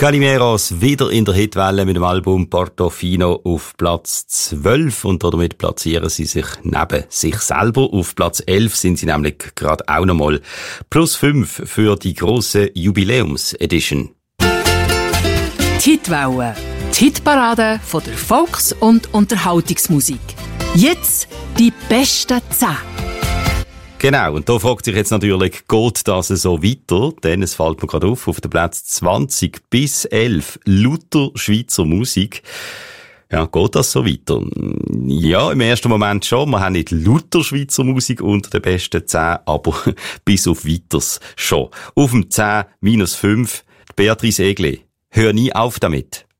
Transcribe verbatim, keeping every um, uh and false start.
Calimeros wieder in der Hitwelle mit dem Album Portofino auf Platz zwölf und damit platzieren sie sich neben sich selber. Auf Platz elf sind sie nämlich gerade auch nochmal plus fünf für die grosse Jubiläums-Edition. Die Hitwelle, die Hitparade von der Volks- und Unterhaltungsmusik. Jetzt die besten zehn. Genau, und da fragt sich jetzt natürlich, geht das so weiter? Denn es fällt mir gerade auf, auf den Platz zwanzig bis elf lauter Schweizer Musik. Ja, geht das so weiter? Ja, im ersten Moment schon. Wir haben nicht lauter Schweizer Musik unter den besten zehn, aber bis auf weiters schon. Auf dem zehn minus fünf, Beatrice Egli. Hör nie auf damit.